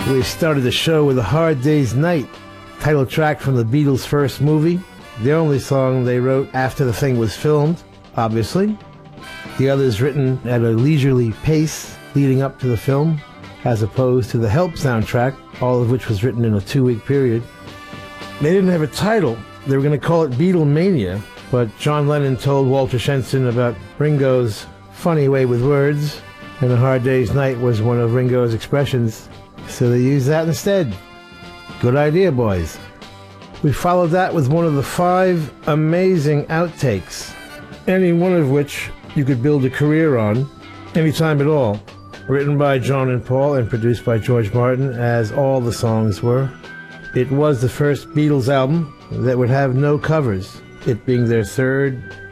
We started the show with A Hard Day's Night, title track from the Beatles' first movie, the only song they wrote after the thing was filmed, obviously. The others written at a leisurely pace leading up to the film, as opposed to the Help soundtrack, all of which was written in a 2-week period. They didn't have a title. They were going to call it Beatlemania, but John Lennon told Walter Shenson about Ringo's funny way with words, and A Hard Day's Night was one of Ringo's expressions, so they used that instead. Good idea, boys. We followed that with one of the 5 amazing outtakes, any one of which you could build a career on, anytime at all. Written by John and Paul and produced by George Martin, as all the songs were. It was the first Beatles album that would have no covers, it being their third